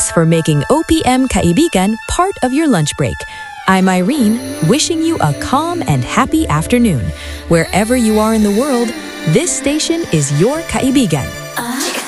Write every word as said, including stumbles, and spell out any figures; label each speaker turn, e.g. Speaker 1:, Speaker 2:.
Speaker 1: Thanks for making O P M Kaibigan part of your lunch break. I'm Irene, wishing you a calm and happy afternoon. Wherever you are in the world, this station is your Kaibigan.
Speaker 2: Uh.